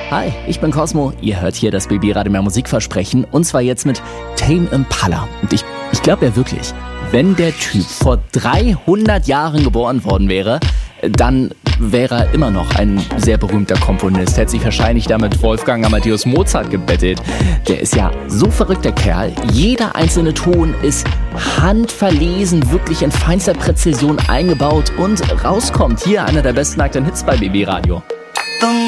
Hi, ich bin Cosmo. Ihr hört hier das BB Radio Mehr Musikversprechen und zwar jetzt mit Tame Impala. Und ich glaube ja wirklich, wenn der Typ vor 300 Jahren geboren worden wäre, dann wäre er immer noch ein sehr berühmter Komponist. Hätte sich wahrscheinlich damit Wolfgang Amadeus Mozart gebettelt. Der ist ja so verrückter Kerl. Jeder einzelne Ton ist handverlesen, wirklich in feinster Präzision eingebaut und rauskommt hier einer der besten aktuellen Hits bei BB Radio.